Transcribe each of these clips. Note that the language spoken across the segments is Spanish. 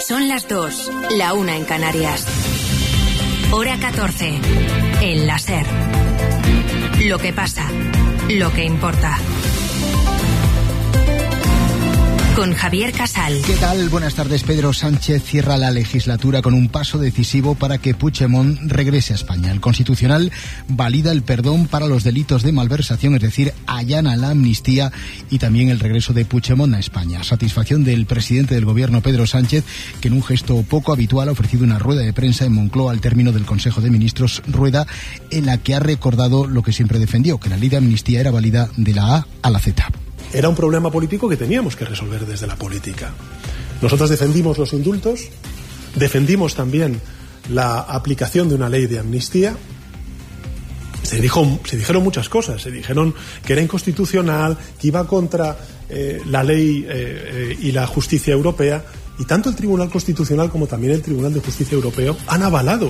Son las 2, la 1 en Canarias. Hora 14, en la SER. Lo que pasa, lo que importa. Con Javier Casal. ¿Qué tal? Buenas tardes. Pedro Sánchez cierra la legislatura con un paso decisivo para que Puigdemont regrese a España. El Constitucional valida el perdón para los delitos de malversación, es decir, allana la amnistía y también el regreso de Puigdemont a España. Satisfacción del presidente del Gobierno, Pedro Sánchez, que en un gesto poco habitual ha ofrecido una rueda de prensa en Moncloa al término del Consejo de Ministros, rueda en la que ha recordado lo que siempre defendió, que la ley de amnistía era válida de la A a la Z. Era un problema político que teníamos que resolver desde la política. Nosotros defendimos los indultos, defendimos también la aplicación de una ley de amnistía. Se dijeron muchas cosas. Se dijeron que era inconstitucional, que iba contra la ley y la justicia europea. Y tanto el Tribunal Constitucional como también el Tribunal de Justicia Europeo han avalado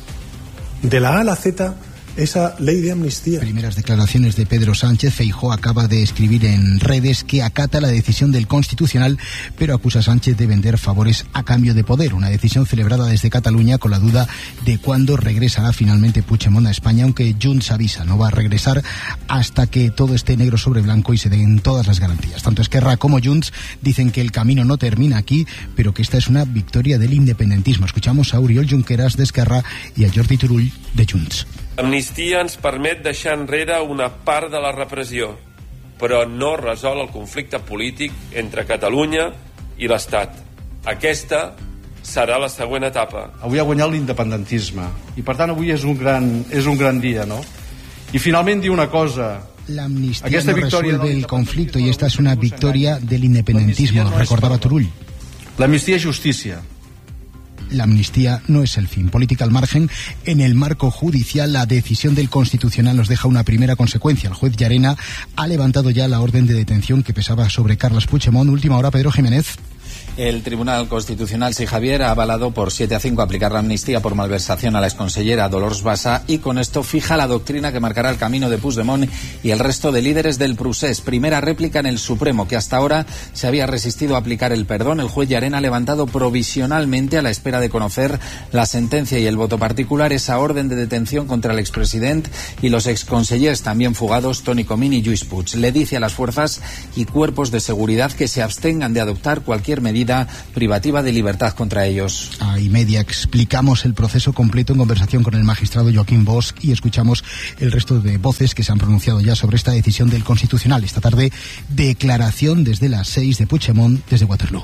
de la A a la Z esa ley de amnistía. Primeras declaraciones de Pedro Sánchez. Feijóo acaba de escribir en redes que acata la decisión del Constitucional, pero acusa a Sánchez de vender favores a cambio de poder. Una decisión celebrada desde Cataluña con la duda de cuándo regresará finalmente Puigdemont a España, aunque Junts avisa, no va a regresar hasta que todo esté negro sobre blanco y se den todas las garantías. Tanto Esquerra como Junts dicen que el camino no termina aquí, pero que esta es una victoria del independentismo. Escuchamos a Oriol Junqueras de Esquerra y a Jordi Turull de Junts. L'amnistia ens permet deixar enrere una part de la repressió, però no resol el conflicte polític entre Catalunya i l'Estat. Aquesta serà la següent etapa. Avui ha guanyat l'independentisme i per tant avui és un gran dia, no? I finalment dir una cosa. La amnistía no resuelve el conflicto y esta es una victoria del independentismo, recordaba Turull. La amnistía es justicia. La amnistía no es el fin. Política al margen. En el marco judicial, la decisión del Constitucional nos deja una primera consecuencia. El juez Llarena ha levantado ya la orden de detención que pesaba sobre Carles Puigdemont. Última hora, Pedro Jiménez. El Tribunal Constitucional, sí, Javier, ha avalado por 7-5 aplicar la amnistía por malversación a la exconsellera Dolors Bassa y con esto fija la doctrina que marcará el camino de Puigdemont y el resto de líderes del procés. Primera réplica en el Supremo, que hasta ahora se había resistido a aplicar el perdón. El juez Llarena ha levantado provisionalmente, a la espera de conocer la sentencia y el voto particular, esa orden de detención contra el expresidente y los exconsellers también fugados Toni Comín y Lluís Puig. Le dice a las fuerzas y cuerpos de seguridad que se abstengan de adoptar cualquier medida privativa de libertad contra ellos. A y media explicamos el proceso completo en conversación con el magistrado Joaquín Bosch y escuchamos el resto de voces que se han pronunciado ya sobre esta decisión del Constitucional. Esta tarde, declaración desde las 6 de Puigdemont desde Waterloo.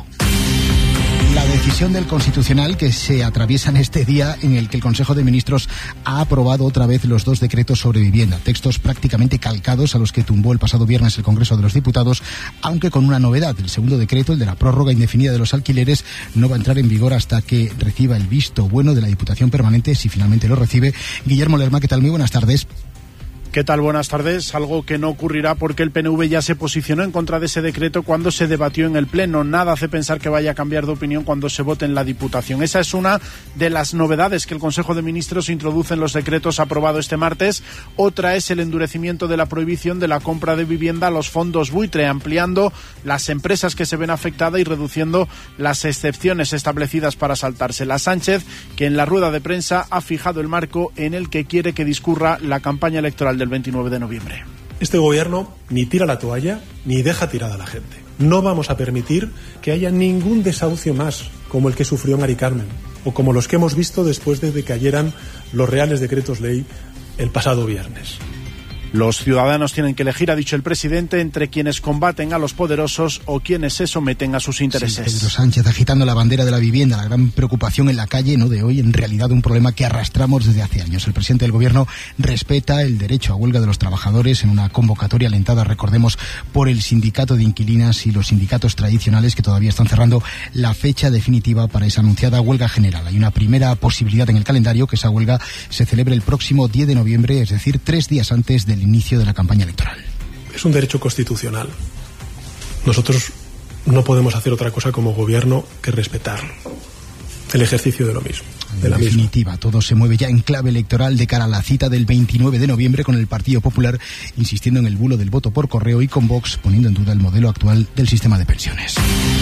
La decisión del Constitucional que se atraviesa en este día en el que el Consejo de Ministros ha aprobado otra vez los 2 decretos sobre vivienda, textos prácticamente calcados a los que tumbó el pasado viernes el Congreso de los Diputados, aunque con una novedad. El segundo decreto, el de la prórroga indefinida de los alquileres, no va a entrar en vigor hasta que reciba el visto bueno de la Diputación Permanente, si finalmente lo recibe. Guillermo Lerma, ¿qué tal? Muy buenas tardes. ¿Qué tal? Buenas tardes. Algo que no ocurrirá porque el PNV ya se posicionó en contra de ese decreto cuando se debatió en el Pleno. Nada hace pensar que vaya a cambiar de opinión cuando se vote en la Diputación. Esa es una de las novedades que el Consejo de Ministros introduce en los decretos aprobados este martes. Otra es el endurecimiento de la prohibición de la compra de vivienda a los fondos buitre, ampliando las empresas que se ven afectadas y reduciendo las excepciones establecidas para saltárselas. Sánchez, que en la rueda de prensa ha fijado el marco en el que quiere que discurra la campaña electoral del 29 de noviembre. Este gobierno ni tira la toalla ni deja tirada a la gente. No vamos a permitir que haya ningún desahucio más como el que sufrió Mari Carmen o como los que hemos visto después de que cayeran los reales decretos ley el pasado viernes. Los ciudadanos tienen que elegir, ha dicho el presidente, entre quienes combaten a los poderosos o quienes se someten a sus intereses. Sí, Pedro Sánchez agitando la bandera de la vivienda, la gran preocupación en la calle, no de hoy, en realidad un problema que arrastramos desde hace años. El presidente del gobierno respeta el derecho a huelga de los trabajadores en una convocatoria alentada, recordemos, por el sindicato de inquilinas y los sindicatos tradicionales que todavía están cerrando la fecha definitiva para esa anunciada huelga general. Hay una primera posibilidad en el calendario, que esa huelga se celebre el próximo 10 de noviembre, es decir, 3 días antes del inicio de la campaña electoral. Es un derecho constitucional. Nosotros no podemos hacer otra cosa como gobierno que respetarlo. El ejercicio de lo mismo. En definitiva, todo se mueve ya en clave electoral de cara a la cita del 29 de noviembre con el Partido Popular insistiendo en el bulo del voto por correo y con Vox poniendo en duda el modelo actual del sistema de pensiones.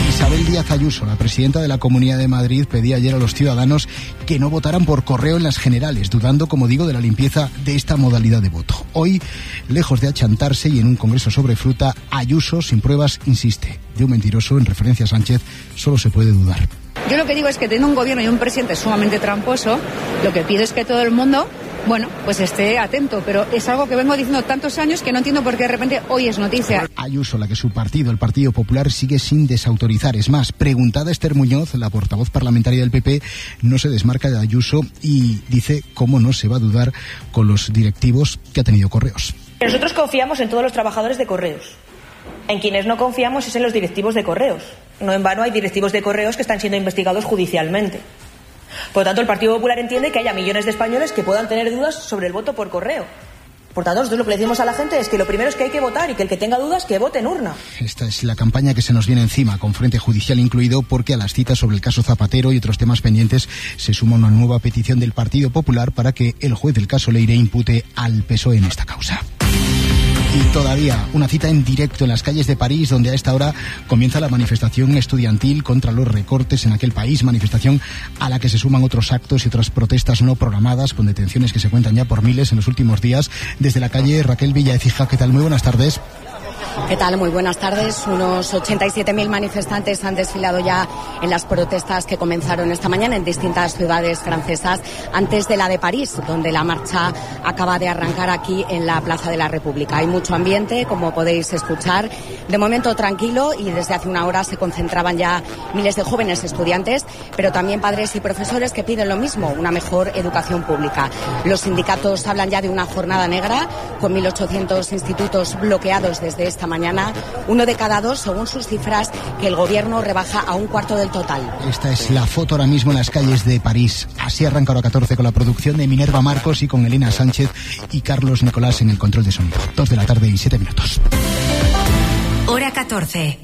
Isabel Díaz Ayuso, la presidenta de la Comunidad de Madrid, pedía ayer a los ciudadanos que no votaran por correo en las generales, dudando, como digo, de la limpieza de esta modalidad de voto. Hoy, lejos de achantarse y en un congreso sobre fruta, Ayuso, sin pruebas, insiste. De un mentiroso, en referencia a Sánchez, solo se puede dudar. Yo lo que digo es que teniendo un gobierno y un presidente sumamente tramposo, lo que pido es que todo el mundo, pues esté atento, pero es algo que vengo diciendo tantos años que no entiendo por qué de repente hoy es noticia. Ayuso, la que su partido, el Partido Popular, sigue sin desautorizar. Es más, preguntada Esther Muñoz, la portavoz parlamentaria del PP, no se desmarca de Ayuso y dice cómo no se va a dudar con los directivos que ha tenido Correos. Nosotros confiamos en todos los trabajadores de Correos. En quienes no confiamos es en los directivos de Correos. No en vano hay directivos de Correos que están siendo investigados judicialmente. Por lo tanto, el Partido Popular entiende que haya millones de españoles que puedan tener dudas sobre el voto por correo. Por tanto, nosotros lo que le decimos a la gente es que lo primero es que hay que votar y que el que tenga dudas, que vote en urna. Esta es la campaña que se nos viene encima, con frente judicial incluido, porque a las citas sobre el caso Zapatero y otros temas pendientes se suma una nueva petición del Partido Popular para que el juez del caso Leire impute al PSOE en esta causa. Y todavía una cita en directo en las calles de París, donde a esta hora comienza la manifestación estudiantil contra los recortes en aquel país, manifestación a la que se suman otros actos y otras protestas no programadas, con detenciones que se cuentan ya por miles en los últimos días. Desde la calle Raquel Villaecija, ¿qué tal? Muy buenas tardes. ¿Qué tal? Muy buenas tardes. Unos 87.000 manifestantes han desfilado ya en las protestas que comenzaron esta mañana en distintas ciudades francesas antes de la de París, donde la marcha acaba de arrancar aquí en la Plaza de la República. Hay mucho ambiente, como podéis escuchar. De momento tranquilo, y desde hace una hora se concentraban ya miles de jóvenes estudiantes, pero también padres y profesores que piden lo mismo, una mejor educación pública. Los sindicatos hablan ya de una jornada negra, con 1.800 institutos bloqueados desde esta mañana, 1 de cada 2, según sus cifras, que el gobierno rebaja a 1/4 del total. Esta es la foto ahora mismo en las calles de París. Así arranca Hora 14 con la producción de Minerva Marcos y con Elena Sánchez y Carlos Nicolás en el control de sonido. 2 de la tarde y 7 minutos. Hora 14.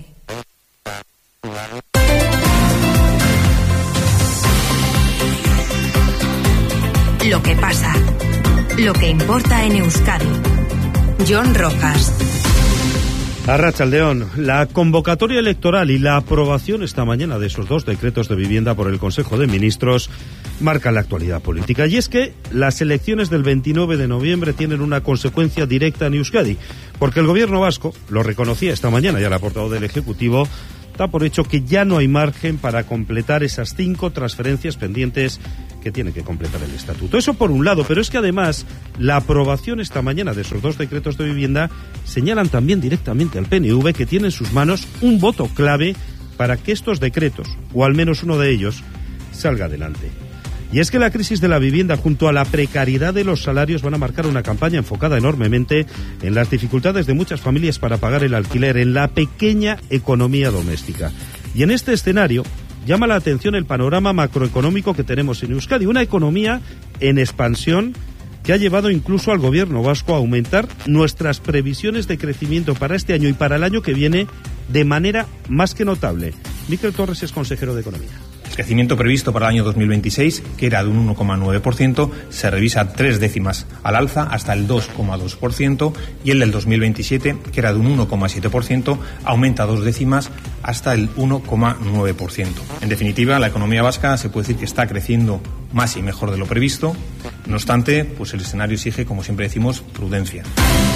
Lo que pasa, lo que importa en Euskadi. John Rojas. Arratsaldeon, la convocatoria electoral y la aprobación esta mañana de esos 2 decretos de vivienda por el Consejo de Ministros marcan la actualidad política. Y es que las elecciones del 29 de noviembre tienen una consecuencia directa en Euskadi, porque el gobierno vasco, lo reconocía esta mañana ya la portavoz del Ejecutivo, da por hecho que ya no hay margen para completar esas 5 transferencias pendientes que tiene que completar el estatuto. Eso por un lado, pero es que además la aprobación esta mañana de esos 2 decretos de vivienda señalan también directamente al PNV que tiene en sus manos un voto clave para que estos decretos, o al menos uno de ellos, salga adelante. Y es que la crisis de la vivienda junto a la precariedad de los salarios van a marcar una campaña enfocada enormemente en las dificultades de muchas familias para pagar el alquiler, en la pequeña economía doméstica. Y en este escenario llama la atención el panorama macroeconómico que tenemos en Euskadi, una economía en expansión que ha llevado incluso al gobierno vasco a aumentar nuestras previsiones de crecimiento para este año y para el año que viene de manera más que notable. Miquel Torres es consejero de Economía. El crecimiento previsto para el año 2026, que era de un 1,9%, se revisa 3 décimas al alza hasta el 2,2%, y el del 2027, que era de un 1,7%, aumenta 2 décimas hasta el 1,9%. En definitiva, la economía vasca se puede decir que está creciendo más y mejor de lo previsto. No obstante, pues el escenario exige, como siempre decimos, prudencia.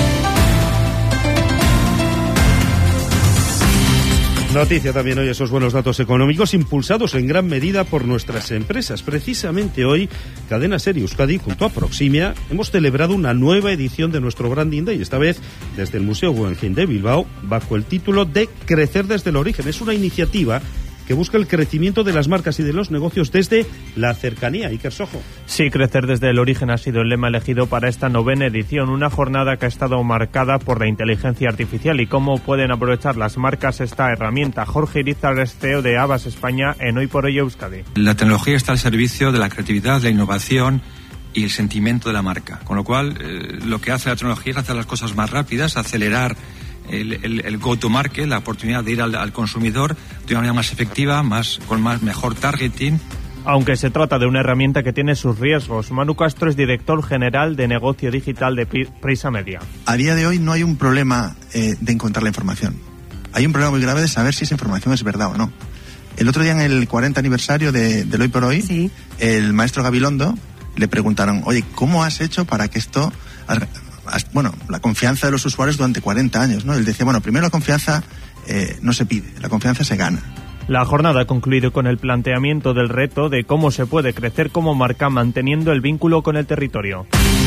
Noticia también hoy esos buenos datos económicos impulsados en gran medida por nuestras empresas. Precisamente hoy, Cadena Ser Euskadi junto a Proximia hemos celebrado una nueva edición de nuestro Branding Day, esta vez desde el Museo Guggenheim de Bilbao, bajo el título de Crecer desde el origen. Es una iniciativa que busca el crecimiento de las marcas y de los negocios desde la cercanía. Iker Sojo. Sí, crecer desde el origen ha sido el lema elegido para esta 9ª edición, una jornada que ha estado marcada por la inteligencia artificial y cómo pueden aprovechar las marcas esta herramienta. Jorge Irizar es CEO de Havas España en Hoy por Hoy Euskadi. La tecnología está al servicio de la creatividad, la innovación y el sentimiento de la marca, con lo cual lo que hace la tecnología es hacer las cosas más rápidas, acelerar el go-to-market, la oportunidad de ir al consumidor de una manera más efectiva, con mejor targeting. Aunque se trata de una herramienta que tiene sus riesgos. Manu Castro es director general de negocio digital de Prisa Media. A día de hoy no hay un problema de encontrar la información. hay un problema muy grave de saber si esa información es verdad o no. El otro día, en el 40 aniversario del Hoy por Hoy, sí, el maestro Gabilondo le preguntaron, oye, ¿cómo has hecho para que esto... Bueno, la confianza de los usuarios durante 40 años, ¿no? Él decía, bueno, primero la confianza no se pide, la confianza se gana. La jornada ha concluido con el planteamiento del reto de cómo se puede crecer como marca manteniendo el vínculo con el territorio.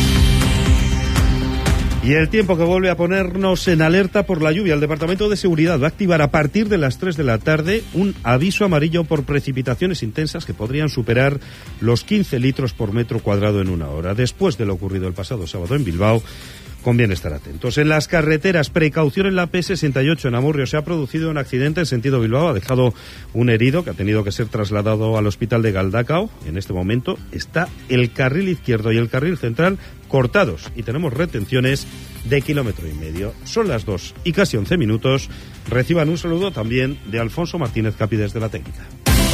Y el tiempo, que vuelve a ponernos en alerta por la lluvia. El Departamento de Seguridad va a activar a partir de las 3 de la tarde un aviso amarillo por precipitaciones intensas que podrían superar los 15 litros por metro cuadrado en una hora. Después de lo ocurrido el pasado sábado en Bilbao, conviene estar atentos. En las carreteras, precaución en la P68 en Amurrio. Se ha producido un accidente en sentido Bilbao. Ha dejado un herido que ha tenido que ser trasladado al hospital de Galdakao. En este momento está el carril izquierdo y el carril central cortados y tenemos retenciones de 1,5 kilómetros. Son las 2 y casi 11 minutos. Reciban un saludo también de Alfonso Martínez Capi desde la técnica.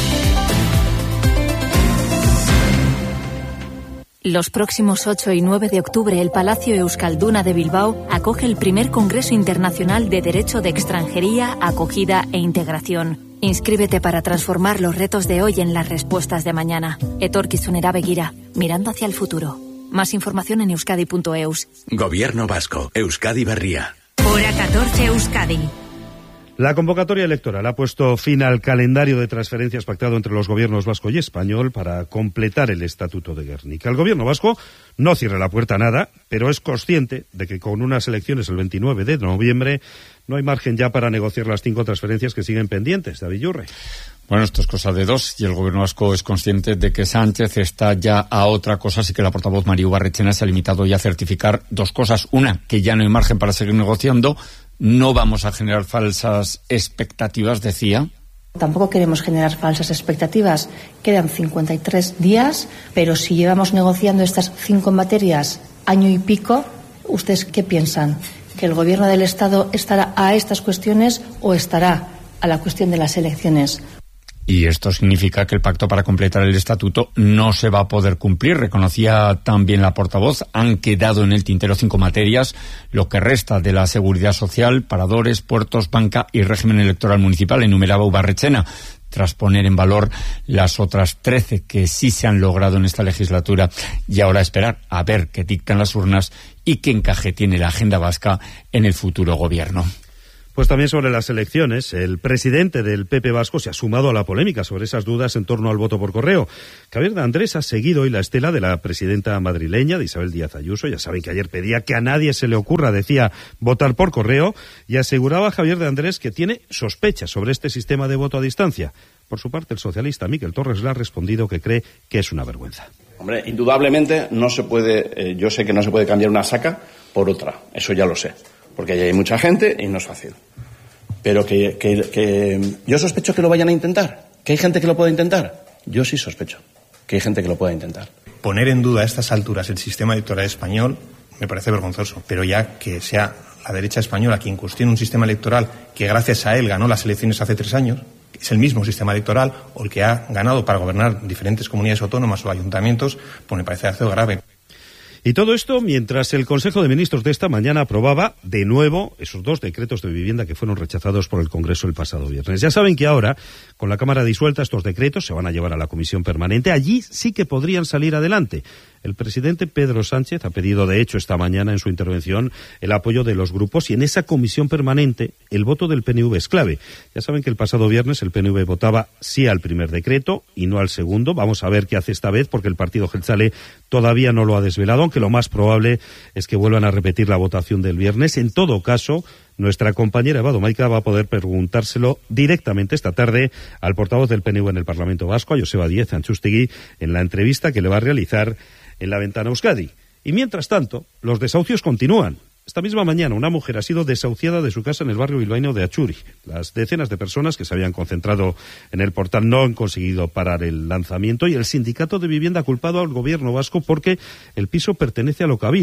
Los próximos 8 y 9 de octubre, el Palacio Euskalduna de Bilbao acoge el primer Congreso Internacional de Derecho de Extranjería, Acogida e Integración. Inscríbete para transformar los retos de hoy en las respuestas de mañana. Etorkizunera begira, mirando hacia el futuro. Más información en euskadi.eus. Gobierno vasco, Euskadi Berria. Hora 14, Euskadi. La convocatoria electoral ha puesto fin al calendario de transferencias pactado entre los gobiernos vasco y español para completar el Estatuto de Gernika. El gobierno vasco no cierra la puerta a nada, pero es consciente de que con unas elecciones el 29 de noviembre no hay margen ya para negociar las 5 transferencias que siguen pendientes. David Yurre. Bueno, esto es cosa de dos, y el gobierno vasco es consciente de que Sánchez está ya a otra cosa, así que la portavoz Mariu Barrechena se ha limitado ya a certificar 2 cosas. Una, que ya no hay margen para seguir negociando. No vamos a generar falsas expectativas, decía. Tampoco queremos generar falsas expectativas. Quedan 53 días, pero si llevamos negociando estas 5 materias año y pico, ¿ustedes qué piensan? ¿Que el gobierno del Estado estará a estas cuestiones o estará a la cuestión de las elecciones? Y esto significa que el pacto para completar el estatuto no se va a poder cumplir. Reconocía también la portavoz. Han quedado en el tintero 5 materias, lo que resta de la seguridad social, paradores, puertos, banca y régimen electoral municipal, enumeraba Ubarrechena, tras poner en valor las otras 13 que sí se han logrado en esta legislatura. Y ahora esperar a ver qué dictan las urnas y qué encaje tiene la agenda vasca en el futuro gobierno. Pues también sobre las elecciones, el presidente del PP vasco se ha sumado a la polémica sobre esas dudas en torno al voto por correo. Javier de Andrés ha seguido hoy la estela de la presidenta madrileña, de Isabel Díaz Ayuso. Ya saben que ayer pedía que a nadie se le ocurra, decía, votar por correo, y aseguraba Javier de Andrés que tiene sospechas sobre este sistema de voto a distancia. Por su parte, el socialista Miquel Torres le ha respondido que cree que es una vergüenza. Hombre, indudablemente no se puede, yo sé que no se puede cambiar una saca por otra, eso ya lo sé, porque ahí hay mucha gente y no es fácil. Pero que yo sospecho que lo vayan a intentar, que hay gente que lo pueda intentar. Yo sí sospecho que hay gente que lo pueda intentar. Poner en duda a estas alturas el sistema electoral español me parece vergonzoso, pero ya que sea la derecha española quien cuestione un sistema electoral que gracias a él ganó las elecciones hace 3 años, es el mismo sistema electoral, o el que ha ganado para gobernar diferentes comunidades autónomas o ayuntamientos, pues me parece algo grave. Y todo esto mientras el Consejo de Ministros de esta mañana aprobaba de nuevo esos 2 decretos de vivienda que fueron rechazados por el Congreso el pasado viernes. Ya saben que ahora, con la Cámara disuelta, estos decretos se van a llevar a la Comisión Permanente. Allí sí que podrían salir adelante. El presidente Pedro Sánchez ha pedido, de hecho, esta mañana en su intervención el apoyo de los grupos, y en esa Comisión Permanente el voto del PNV es clave. Ya saben que el pasado viernes el PNV votaba sí al primer decreto y no al segundo. Vamos a ver qué hace esta vez, porque el partido Jeltzale todavía no lo ha desvelado, aunque lo más probable es que vuelvan a repetir la votación del viernes. En todo caso, nuestra compañera Eva Domaica va a poder preguntárselo directamente esta tarde al portavoz del PNV en el Parlamento Vasco, a Joseba Díez Antxustegui, en la entrevista que le va a realizar en La Ventana Euskadi. Y mientras tanto, los desahucios continúan. Esta misma mañana una mujer ha sido desahuciada de su casa en el barrio bilbaíno de Achuri. Las decenas de personas que se habían concentrado en el portal no han conseguido parar el lanzamiento, y el sindicato de vivienda ha culpado al gobierno vasco porque el piso pertenece a Alokabide.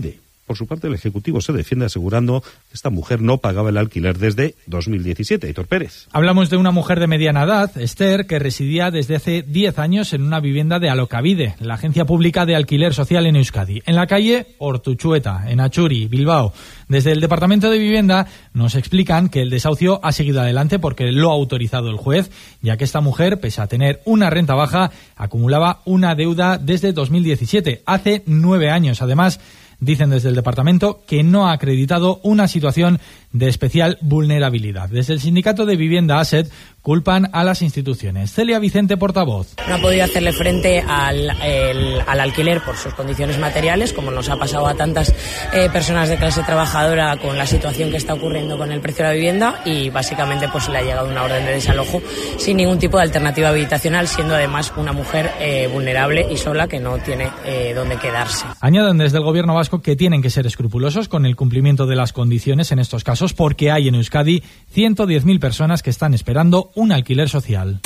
Por su parte, el Ejecutivo se defiende asegurando que esta mujer no pagaba el alquiler desde 2017. Aitor Pérez. Hablamos de una mujer de mediana edad, Esther, que residía desde hace 10 años en una vivienda de Alokabide, la agencia pública de alquiler social en Euskadi, en la calle Ortuchueta, en Achuri, Bilbao. Desde el Departamento de Vivienda nos explican que el desahucio ha seguido adelante porque lo ha autorizado el juez, ya que esta mujer, pese a tener una renta baja, acumulaba una deuda desde 2017, hace 9 años. Además, dicen desde el departamento que no ha acreditado una situación de especial vulnerabilidad. Desde el sindicato de Vivienda Asset culpan a las instituciones. Celia Vicente, portavoz. No ha podido hacerle frente al alquiler por sus condiciones materiales, como nos ha pasado a tantas personas de clase trabajadora con la situación que está ocurriendo con el precio de la vivienda, y básicamente pues le ha llegado una orden de desalojo sin ningún tipo de alternativa habitacional, siendo además una mujer vulnerable y sola que no tiene dónde quedarse. Añaden desde el Gobierno vasco que tienen que ser escrupulosos con el cumplimiento de las condiciones en estos casos, porque hay en Euskadi 110.000 personas que están esperando un alquiler social.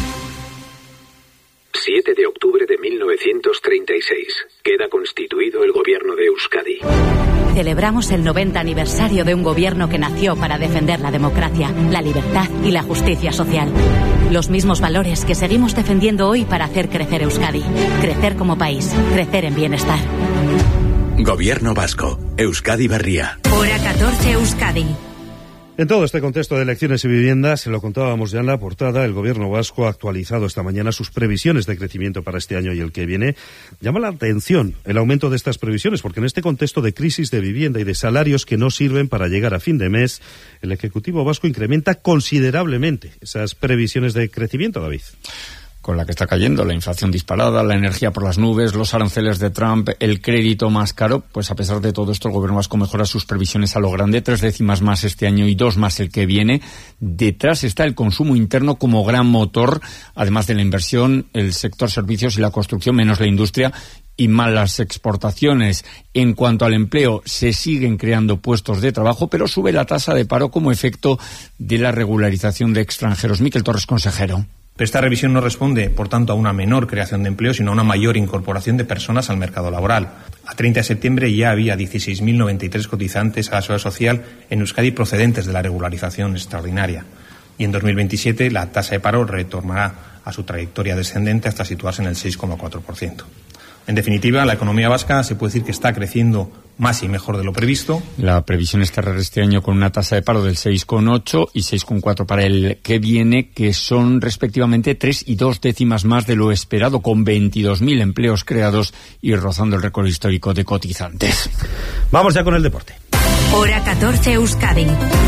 7 de octubre de 1936. Queda constituido el gobierno de Euskadi. Celebramos el 90 aniversario de un gobierno que nació para defender la democracia, la libertad y la justicia social. Los mismos valores que seguimos defendiendo hoy para hacer crecer Euskadi. Crecer como país, crecer en bienestar. Gobierno vasco. Euskadi Berria. Hora 14 Euskadi. En todo este contexto de elecciones y viviendas, se lo contábamos ya en la portada, el Gobierno vasco ha actualizado esta mañana sus previsiones de crecimiento para este año y el que viene. Llama la atención el aumento de estas previsiones, porque en este contexto de crisis de vivienda y de salarios que no sirven para llegar a fin de mes, el Ejecutivo vasco incrementa considerablemente esas previsiones de crecimiento, David. Con la que está cayendo, la inflación disparada, la energía por las nubes, los aranceles de Trump, el crédito más caro, pues a pesar de todo esto el gobierno vasco mejora sus previsiones a lo grande, 3 décimas más este año y 2 más el que viene. Detrás está el consumo interno como gran motor, además de la inversión, el sector servicios y la construcción, menos la industria, y malas exportaciones. En cuanto al empleo, se siguen creando puestos de trabajo, pero sube la tasa de paro como efecto de la regularización de extranjeros. Miquel Torres, consejero. Pero esta revisión no responde, por tanto, a una menor creación de empleo, sino a una mayor incorporación de personas al mercado laboral. A 30 de septiembre ya había 16.033 cotizantes a la seguridad social en Euskadi procedentes de la regularización extraordinaria. Y en 2027 la tasa de paro retornará a su trayectoria descendente hasta situarse en el 6,4%. En definitiva, la economía vasca se puede decir que está creciendo más y mejor de lo previsto. La previsión es cerrar este año con una tasa de paro del 6,8 y 6,4 para el que viene, que son respectivamente 3 y 2 décimas más de lo esperado, con 22.000 empleos creados y rozando el récord histórico de cotizantes. Vamos ya con el deporte. Hora 14 Euskadi.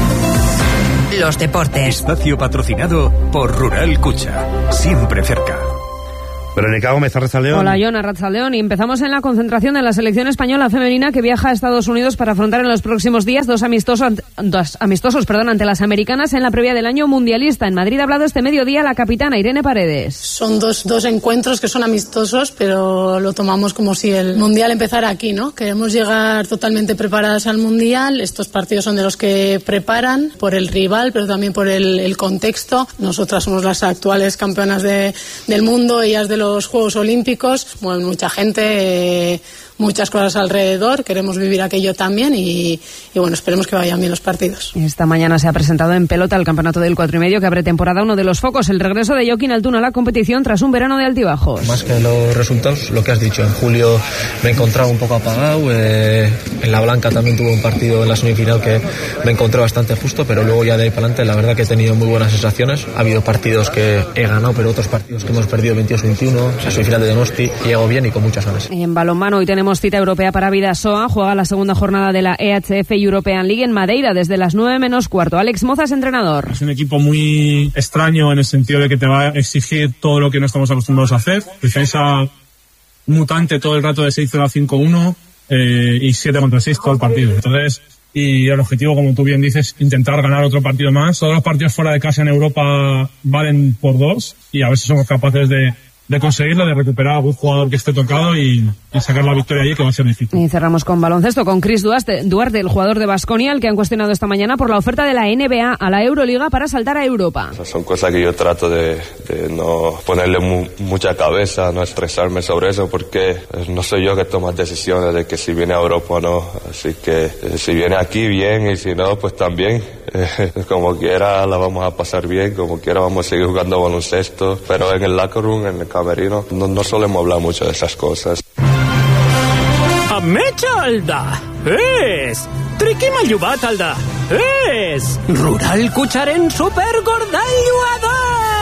Los deportes. Espacio patrocinado por Rural Cucha. Siempre cerca. Verónica Gómez, Arratsaldeón. Hola, John, Arratsaldeón. Y empezamos en la concentración de la selección española femenina que viaja a Estados Unidos para afrontar en los próximos días dos amistosos ante las americanas en la previa del año mundialista. En Madrid ha hablado este mediodía la capitana Irene Paredes. Son dos encuentros que son amistosos, pero lo tomamos como si el mundial empezara aquí, ¿no? Queremos llegar totalmente preparadas al mundial. Estos partidos son de los que preparan por el rival, pero también por el contexto. Nosotras somos las actuales campeonas del mundo, ellas de los Juegos Olímpicos. Bueno, mucha gente, muchas cosas alrededor, queremos vivir aquello también y bueno, esperemos que vayan bien los partidos. Esta mañana se ha presentado en pelota el campeonato del 4,5 que abre temporada, uno de los focos, el regreso de Jokin Altuna a la competición tras un verano de altibajos. Más que los resultados, lo que has dicho, en julio me he encontrado un poco apagado, en la Blanca también tuve un partido en la semifinal que me encontré bastante justo, pero luego ya de ahí para adelante la verdad que he tenido muy buenas sensaciones. Ha habido partidos que he ganado, pero otros partidos que hemos perdido 22-21, la semifinal de Donosti, llego bien y con muchas ganas. En balonmano hoy tenemos cita europea para Bidasoa, juega la segunda jornada de la EHF European League en Madeira desde las 9 menos cuarto. Alex Mozas, entrenador. Es un equipo muy extraño en el sentido de que te va a exigir todo lo que no estamos acostumbrados a hacer. Defensa mutante todo el rato de 6-0-5-1 y 7 contra 6 todo el partido. Entonces, y el objetivo, como tú bien dices, intentar ganar otro partido más. Todos los partidos fuera de casa en Europa valen por 2 y a ver si somos capaces de conseguirlo, de recuperar a algún jugador que esté tocado y sacar la victoria allí, que va a ser difícil. Y cerramos con baloncesto, con Chris Duarte, el jugador de Baskonia, el que han cuestionado esta mañana por la oferta de la NBA a la Euroliga para saltar a Europa. Son cosas que yo trato de no ponerle mucha cabeza, no estresarme sobre eso, porque no soy yo que toma decisiones de que si viene a Europa o no. Así que si viene aquí, bien, y si no, pues también. Como quiera la vamos a pasar bien, como quiera vamos a seguir jugando baloncesto, pero en el locker room, en el camerino, no solemos hablar mucho de esas cosas. Ametxalda, ez! Trikimailu bat alda, ez! Rural Kutsaren supergordailua da!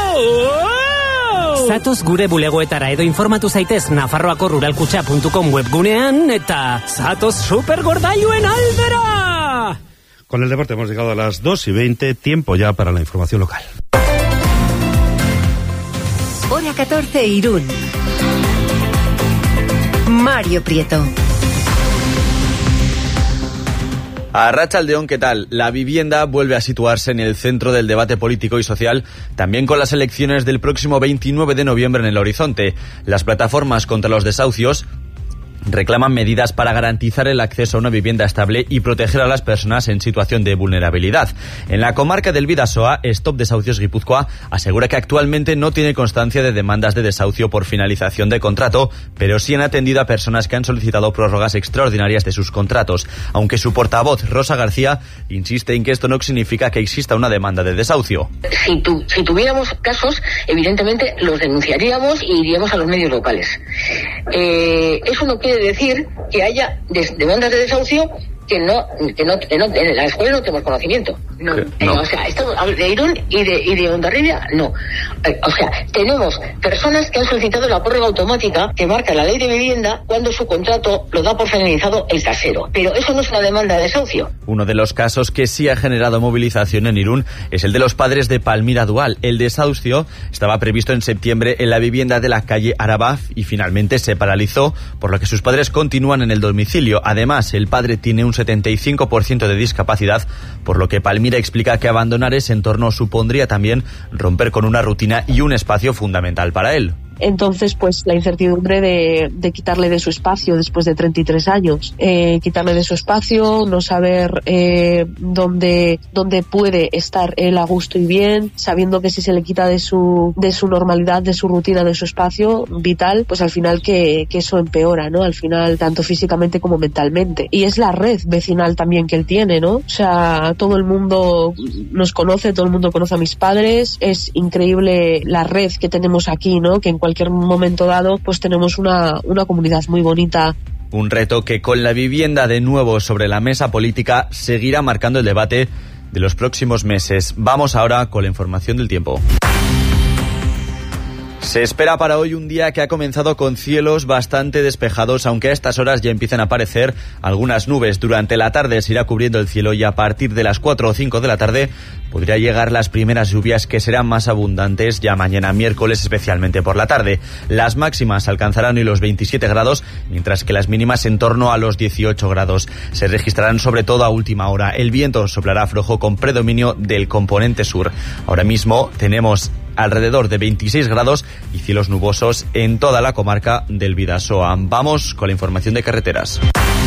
Zatoz gure bulegoetara edo informatu zaitez nafarroako ruralkutxa.com webgunean eta zatoz supergordailuen aldera! Con el deporte hemos llegado a las 2:20, tiempo ya para la información local. Hora 14, Irún. Mario Prieto. Arratsaldeon, ¿qué tal? La vivienda vuelve a situarse en el centro del debate político y social, también con las elecciones del próximo 29 de noviembre en el horizonte. Las plataformas contra los desahucios reclaman medidas para garantizar el acceso a una vivienda estable y proteger a las personas en situación de vulnerabilidad. En la comarca del Bidasoa, Stop Desahucios Guipúzcoa asegura que actualmente no tiene constancia de demandas de desahucio por finalización de contrato, pero sí han atendido a personas que han solicitado prórrogas extraordinarias de sus contratos, aunque su portavoz, Rosa García, insiste en que esto no significa que exista una demanda de desahucio. Si tuviéramos casos, evidentemente los denunciaríamos y iríamos a los medios locales. Eso no quiere decir que haya demandas de desahucio que no en la escuela no tenemos conocimiento. No. O sea, esto de Irún y de Hondarribia, no. O sea, tenemos personas que han solicitado la prórroga automática que marca la ley de vivienda cuando su contrato lo da por finalizado el casero. Pero eso no es una demanda de desahucio. Uno de los casos que sí ha generado movilización en Irún es el de los padres de Palmira Dual. El desahucio estaba previsto en septiembre en la vivienda de la calle Arabaf y finalmente se paralizó, por lo que sus padres continúan en el domicilio. Además, el padre tiene un 75% de discapacidad, por lo que Palmira explica que abandonar ese entorno supondría también romper con una rutina y un espacio fundamental para él. Entonces, pues la incertidumbre de quitarle de su espacio después de 33 años, quitarle de su espacio, no saber dónde puede estar él a gusto y bien, sabiendo que si se le quita de su normalidad, de su rutina, de su espacio vital, pues al final que eso empeora, ¿no? Al final, tanto físicamente como mentalmente. Y es la red vecinal también que él tiene, ¿no? O sea, todo el mundo nos conoce, todo el mundo conoce a mis padres, es increíble la red que tenemos aquí, ¿no? Que en cualquier momento dado pues tenemos una comunidad muy bonita. Un reto que con la vivienda de nuevo sobre la mesa política seguirá marcando el debate de los próximos meses. Vamos ahora con la información del tiempo. Se espera para hoy un día que ha comenzado con cielos bastante despejados, aunque a estas horas ya empiezan a aparecer algunas nubes. Durante la tarde se irá cubriendo el cielo y a partir de las 4 o 5 de la tarde podría llegar las primeras lluvias, que serán más abundantes ya mañana miércoles, especialmente por la tarde. Las máximas alcanzarán hoy los 27 grados, mientras que las mínimas en torno a los 18 grados. Se registrarán sobre todo a última hora. El viento soplará flojo con predominio del componente sur. Ahora mismo tenemos alrededor de 26 grados y cielos nubosos en toda la comarca del Bidasoa. Vamos con la información de carreteras.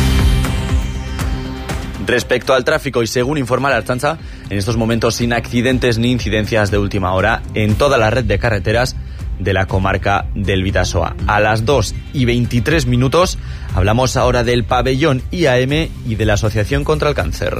Respecto al tráfico, y según informa la Ertzaintza, en estos momentos sin accidentes ni incidencias de última hora en toda la red de carreteras de la comarca del Bidasoa. A las 2:23 hablamos ahora del pabellón IAM y de la Asociación contra el Cáncer.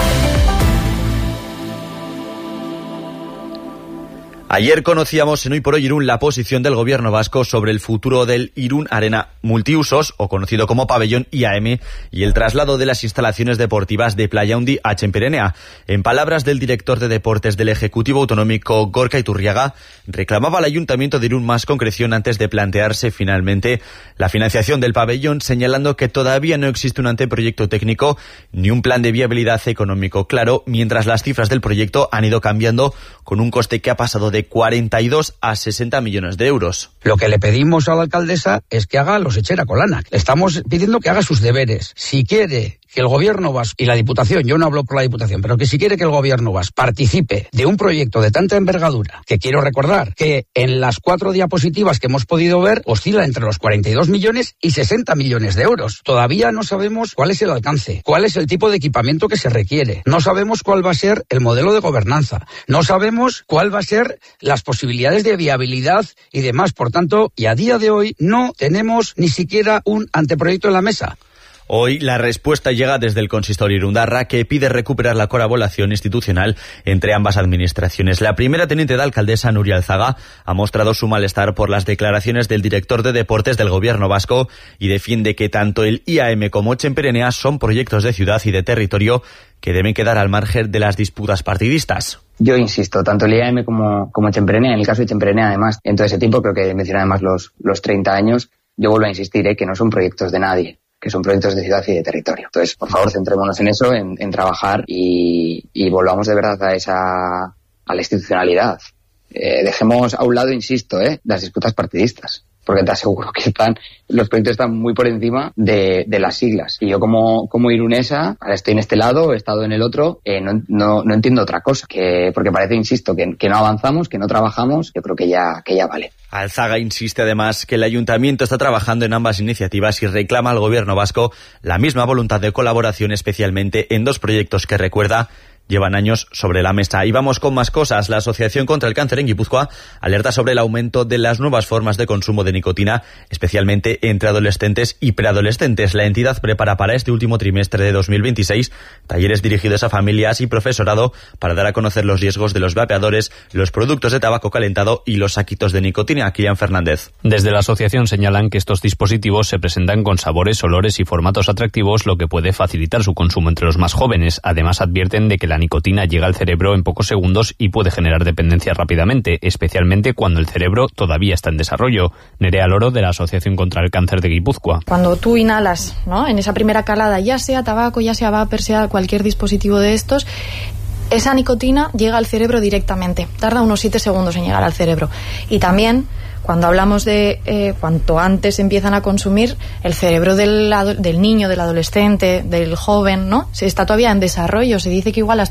Ayer conocíamos en Hoy por Hoy Irún la posición del gobierno vasco sobre el futuro del Irún Arena Multiusos, o conocido como pabellón IAM, y el traslado de las instalaciones deportivas de Playa Handi a Txenperenea. En palabras del director de deportes del Ejecutivo Autonómico, Gorka Iturriaga, reclamaba al Ayuntamiento de Irún más concreción antes de plantearse finalmente la financiación del pabellón, señalando que todavía no existe un anteproyecto técnico ni un plan de viabilidad económico claro, mientras las cifras del proyecto han ido cambiando con un coste que ha pasado de 42 a 60 millones de euros. Lo que le pedimos a la alcaldesa es que haga los Etxera Kolana. Le estamos pidiendo que haga sus deberes. Si quiere que el gobierno vasco y la Diputación, yo no hablo por la Diputación, pero que si quiere que el gobierno vasco participe de un proyecto de tanta envergadura, que quiero recordar que en las 4 diapositivas que hemos podido ver oscila entre los 42 millones y 60 millones de euros. Todavía no sabemos cuál es el alcance, cuál es el tipo de equipamiento que se requiere, no sabemos cuál va a ser el modelo de gobernanza, no sabemos cuál va a ser las posibilidades de viabilidad y demás. Por tanto, y a día de hoy no tenemos ni siquiera un anteproyecto en la mesa. Hoy la respuesta llega desde el consistorio Irundarra, que pide recuperar la colaboración institucional entre ambas administraciones. La primera teniente de alcaldesa, Nuria Alzaga, ha mostrado su malestar por las declaraciones del director de deportes del gobierno vasco y defiende que tanto el IAM como Txenperenea son proyectos de ciudad y de territorio que deben quedar al margen de las disputas partidistas. Yo insisto, tanto el IAM como Txenperenea, en el caso de Txenperenea además, en todo ese tiempo, creo que menciona además los 30 años, yo vuelvo a insistir que no son proyectos de nadie, que son proyectos de ciudad y de territorio. Entonces, por favor, centrémonos en eso, en trabajar y volvamos de verdad a la institucionalidad. Dejemos a un lado, insisto, las disputas partidistas, porque te aseguro que los proyectos están muy por encima de las siglas. Y yo como irunesa, ahora estoy en este lado, he estado en el otro, no entiendo otra cosa, porque parece, insisto, que no avanzamos, que no trabajamos. Yo creo que ya vale. Alzaga insiste además que el ayuntamiento está trabajando en ambas iniciativas y reclama al gobierno vasco la misma voluntad de colaboración, especialmente en 2 proyectos que, recuerda, llevan años sobre la mesa. Y vamos con más cosas. La Asociación contra el Cáncer en Guipúzcoa alerta sobre el aumento de las nuevas formas de consumo de nicotina, especialmente entre adolescentes y preadolescentes. La entidad prepara para este último trimestre de 2026 talleres dirigidos a familias y profesorado para dar a conocer los riesgos de los vapeadores, los productos de tabaco calentado y los saquitos de nicotina. Kilian Fernández. Desde la asociación señalan que estos dispositivos se presentan con sabores, olores y formatos atractivos, lo que puede facilitar su consumo entre los más jóvenes. Además, advierten de que la nicotina llega al cerebro en pocos segundos y puede generar dependencia rápidamente, especialmente cuando el cerebro todavía está en desarrollo. Nerea Loro, de la Asociación contra el Cáncer de Guipúzcoa. Cuando tú inhalas, ¿no?, en esa primera calada, ya sea tabaco, ya sea vapor, sea cualquier dispositivo de estos, esa nicotina llega al cerebro directamente. Tarda unos 7 segundos en llegar al cerebro. Y también, cuando hablamos de cuanto antes empiezan a consumir, el cerebro del niño, del adolescente, del joven, ¿no?, se está todavía en desarrollo. Se dice que igual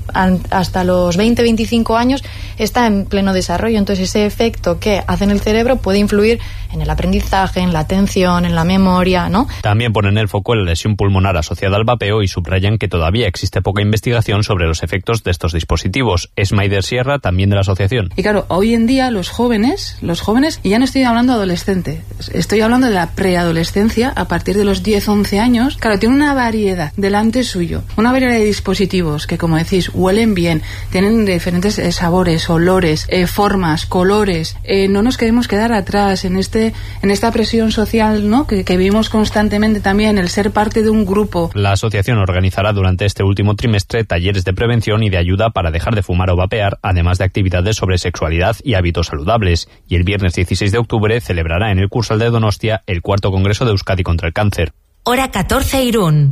hasta los 20-25 años está en pleno desarrollo. Entonces ese efecto que hace en el cerebro puede influir en el aprendizaje, en la atención, en la memoria, ¿no? También ponen el foco en la lesión pulmonar asociada al vapeo y subrayan que todavía existe poca investigación sobre los efectos de estos dispositivos. Es Maider Sierra, también de la asociación. Y claro, hoy en día los jóvenes, y ya no estoy hablando de adolescentes, estoy hablando de la preadolescencia, a partir de los 10-11 años, claro, tiene una variedad delante suyo, una variedad de dispositivos que, como decís, huelen bien, tienen diferentes sabores, olores, formas, colores. No nos queremos quedar atrás en esta presión social, ¿no?, que vivimos constantemente también, el ser parte de un grupo. La asociación organizará durante este último trimestre talleres de prevención y de ayuda para dejar de fumar o vapear, además de actividades sobre sexualidad y hábitos saludables. Y el viernes 16 de octubre celebrará en el Cursal de Donostia el 4º Congreso de Euskadi contra el Cáncer. Hora 14, Irún.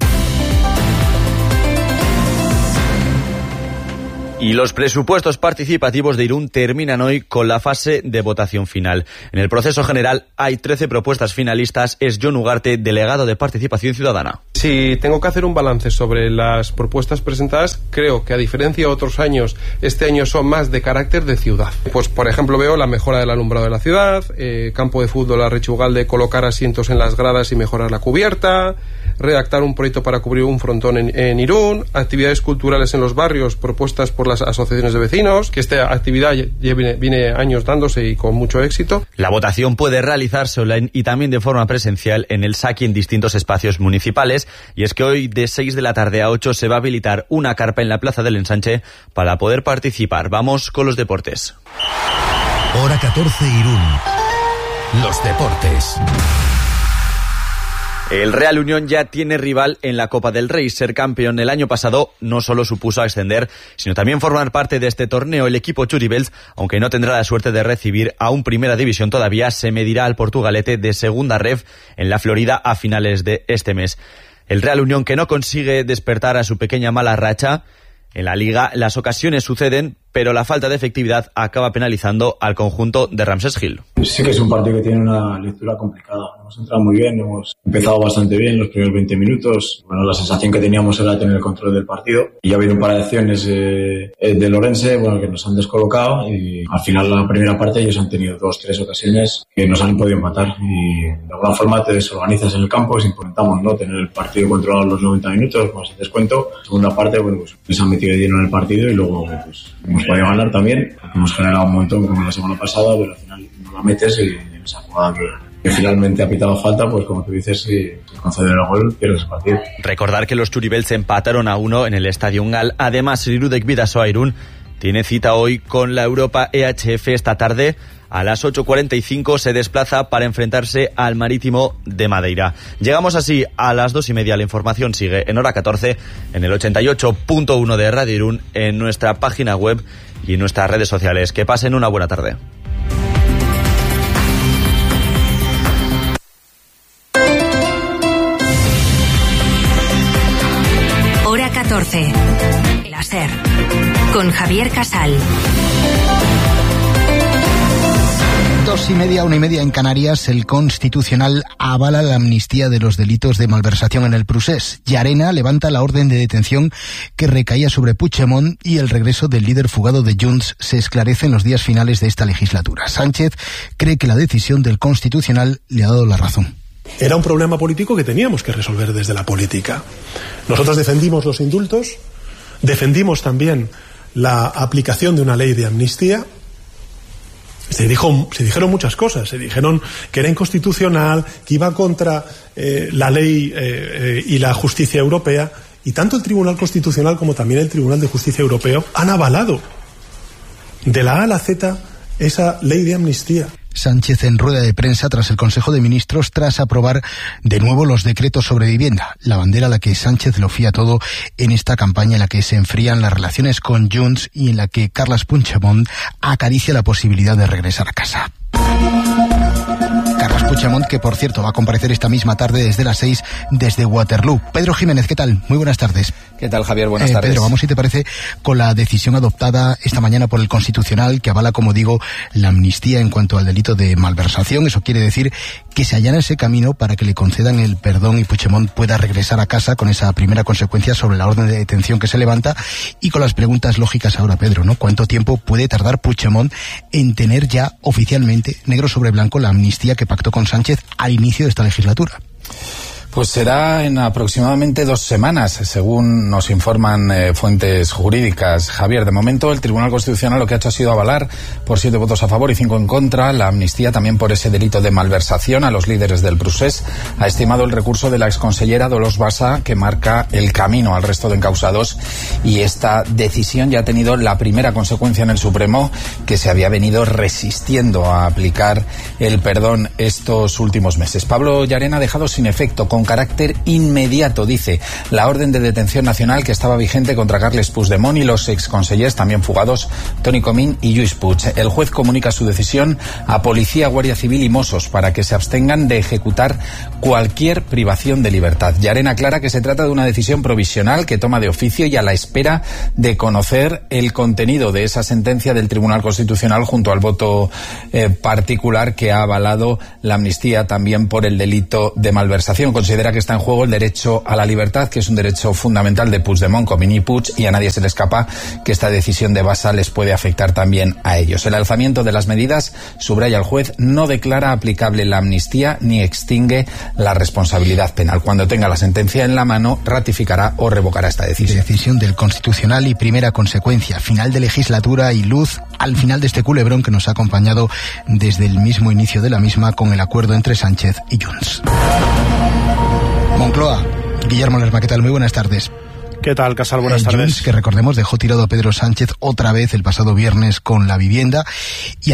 Y los presupuestos participativos de Irún terminan hoy con la fase de votación final. En el proceso general hay 13 propuestas finalistas. Es Jon Ugarte, delegado de Participación Ciudadana. Si tengo que hacer un balance sobre las propuestas presentadas, creo que a diferencia de otros años, este año son más de carácter de ciudad. Pues por ejemplo veo la mejora del alumbrado de la ciudad, campo de fútbol a Rechugalde, colocar asientos en las gradas y mejorar la cubierta, redactar un proyecto para cubrir un frontón en Irún, actividades culturales en los barrios propuestas por las asociaciones de vecinos, que esta actividad viene años dándose y con mucho éxito. La votación puede realizarse online y también de forma presencial en el Saki en distintos espacios municipales, y es que hoy de 6 de la tarde a 8 se va a habilitar una carpa en la Plaza del Ensanche para poder participar. Vamos con los deportes. Hora 14, Irún. Los deportes. El Real Unión ya tiene rival en la Copa del Rey. Ser campeón el año pasado no solo supuso ascender, sino también formar parte de este torneo. El equipo Churibels, aunque no tendrá la suerte de recibir a un Primera División todavía, se medirá al Portugalete de Segunda Ref en la Florida a finales de este mes. El Real Unión, que no consigue despertar a su pequeña mala racha en la Liga, las ocasiones suceden, pero la falta de efectividad acaba penalizando al conjunto de Ramsés Gil. Sí que es un partido que tiene una lectura complicada. Hemos entrado muy bien, hemos empezado bastante bien los primeros 20 minutos. Bueno, la sensación que teníamos era tener el control del partido. Y ha habido un par de acciones de Lorense, bueno, que nos han descolocado, y al final la primera parte ellos han tenido 2-3 ocasiones que nos han podido empatar, y de alguna forma te desorganizas en el campo. Si intentamos no tener el partido controlado los 90 minutos, pues si descuento, segunda parte, bueno, pues les han metido de lleno en el partido y luego pues hemos podido ganar también. Hemos generado un montón como la semana pasada, pero al final no la metes, y en esa jugada que finalmente ha pitado falta, pues como tú dices, si conceder el gol, pierdes el partido. Recordar que los Churibels empataron a 1 en el Estadio Ungal. Además, Irudek Bidasoa Irún tiene cita hoy con la Europa EHF esta tarde. A las 8:45 se desplaza para enfrentarse al Marítimo de Madeira. Llegamos así a las 2:30. La información sigue en hora 14 en el 88.1 de Radio Irún, en nuestra página web y en nuestras redes sociales. Que pasen una buena tarde. Hora 14. La SER. Con Javier Casal. 2:30, 1:30 en Canarias. El Constitucional avala la amnistía de los delitos de malversación en el Prusés. Llarena levanta la orden de detención que recaía sobre Puigdemont, y el regreso del líder fugado de Junts se esclarece en los días finales de esta legislatura. Sánchez cree que la decisión del Constitucional le ha dado la razón. Era un problema político que teníamos que resolver desde la política. Nosotros defendimos los indultos, defendimos también la aplicación de una ley de amnistía. Se dijeron muchas cosas. Se dijeron que era inconstitucional, que iba contra la ley y la justicia europea, y tanto el Tribunal Constitucional como también el Tribunal de Justicia Europeo han avalado de la A a la Z esa ley de amnistía. Sánchez en rueda de prensa tras el Consejo de Ministros, tras aprobar de nuevo los decretos sobre vivienda, la bandera a la que Sánchez lo fía todo en esta campaña en la que se enfrían las relaciones con Junts y en la que Carles Puigdemont acaricia la posibilidad de regresar a casa. Carles Puigdemont, que por cierto va a comparecer esta misma tarde desde las 6 desde Waterloo. Pedro Jiménez, ¿qué tal? Muy buenas tardes. ¿Qué tal, Javier? Buenas tardes. Pedro, vamos, si te parece, con la decisión adoptada esta mañana por el Constitucional, que avala, como digo, la amnistía en cuanto al delito de malversación. Eso quiere decir que se allana ese camino para que le concedan el perdón y Puigdemont pueda regresar a casa, con esa primera consecuencia sobre la orden de detención que se levanta, y con las preguntas lógicas ahora, Pedro, ¿no? ¿Cuánto tiempo puede tardar Puigdemont en tener ya oficialmente, negro sobre blanco, la amnistía que pactó con Sánchez al inicio de esta legislatura? Pues será en aproximadamente 2 semanas, según nos informan fuentes jurídicas. Javier, de momento el Tribunal Constitucional lo que ha hecho ha sido avalar por 7 votos a favor y 5 en contra la amnistía también por ese delito de malversación a los líderes del Prusés. Ha estimado el recurso de la exconsellera Dolors Bassa, que marca el camino al resto de encausados, y esta decisión ya ha tenido la primera consecuencia en el Supremo, que se había venido resistiendo a aplicar el perdón estos últimos meses. Pablo Llarena ha dejado sin efecto, con carácter inmediato, dice, la orden de detención nacional que estaba vigente contra Carles Puigdemont y los exconsellers también fugados Toni Comín y Lluís Puig. El juez comunica su decisión a Policía, Guardia Civil y Mossos para que se abstengan de ejecutar cualquier privación de libertad. Llarena aclara que se trata de una decisión provisional que toma de oficio y a la espera de conocer el contenido de esa sentencia del Tribunal Constitucional junto al voto particular que ha avalado la amnistía también por el delito de malversación. Considera que está en juego el derecho a la libertad, que es un derecho fundamental de Puigdemont, Comín y Puig, y a nadie se le escapa que esta decisión de Bassa les puede afectar también a ellos. El alzamiento de las medidas, subraya el juez, no declara aplicable la amnistía ni extingue la responsabilidad penal. Cuando tenga la sentencia en la mano, ratificará o revocará esta decisión. Decisión del Constitucional y primera consecuencia, final de legislatura y luz al final de este culebrón que nos ha acompañado desde el mismo inicio de la misma, con el acuerdo entre Sánchez y Junts. Moncloa, Guillermo Lerma, ¿qué tal? Muy buenas tardes. ¿Qué tal, Casal? Buenas tardes. Junts, que recordemos dejó tirado a Pedro Sánchez otra vez el pasado viernes con la vivienda, y